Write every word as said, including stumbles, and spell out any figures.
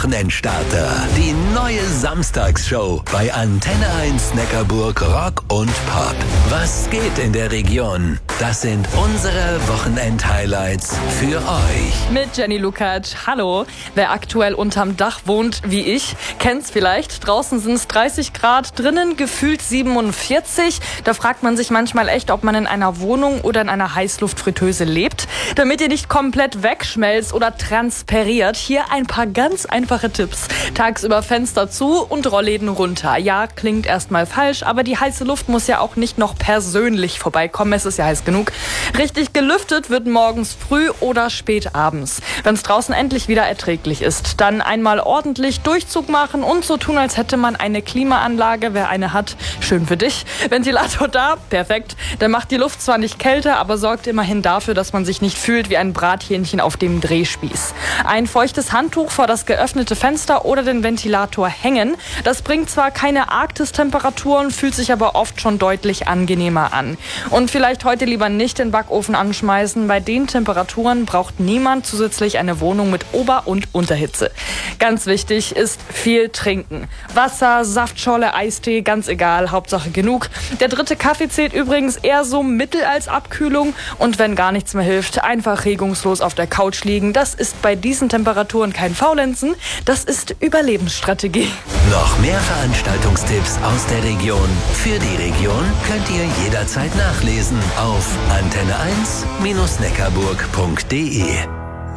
Wochenendstarter. Die neue Samstagsshow bei Antenne eins Neckarburg Rock und Pop. Was geht in der Region? Das sind unsere Wochenend-Highlights für euch. Mit Jenny Lukacs. Hallo. Wer aktuell unterm Dach wohnt, wie ich, kennt's vielleicht. Draußen sind's dreißig Grad, drinnen gefühlt siebenundvierzig. Da fragt man sich manchmal echt, ob man in einer Wohnung oder in einer Heißluftfritteuse lebt. Damit ihr nicht komplett wegschmelzt oder transpiriert, hier ein paar ganz einfache Tipps. Tagsüber Fenster zu und Rollläden runter. Ja, klingt erstmal falsch, aber die heiße Luft muss ja auch nicht noch persönlich vorbeikommen. Es ist ja heiß genug. Richtig gelüftet wird morgens früh oder spät abends. Wenn es draußen endlich wieder erträglich ist, dann einmal ordentlich Durchzug machen und so tun, als hätte man eine Klimaanlage. Wer eine hat, schön für dich. Ventilator da, perfekt. Der macht die Luft zwar nicht kälter, aber sorgt immerhin dafür, dass man sich nicht fühlt wie ein Brathähnchen auf dem Drehspieß. Ein feuchtes Handtuch vor das geöffnete Fenster oder den Ventilator hängen. Das bringt zwar keine Arktistemperaturen, fühlt sich aber oft schon deutlich angenehmer an. Und vielleicht heute lieber nicht den Backofen anschmeißen. Bei den Temperaturen braucht niemand zusätzlich eine Wohnung mit Ober- und Unterhitze. Ganz wichtig ist viel trinken. Wasser, Saftschorle, Eistee, ganz egal, Hauptsache genug. Der dritte Kaffee zählt übrigens eher so mittel als Abkühlung. Und wenn gar nichts mehr hilft, einfach regungslos auf der Couch liegen. Das ist bei diesen Temperaturen kein Faulenzen, das ist Überlebensstrategie. Noch mehr Veranstaltungstipps aus der Region. Für die Region könnt ihr jederzeit nachlesen auf antenne eins Bindestrich neckarburg punkt de.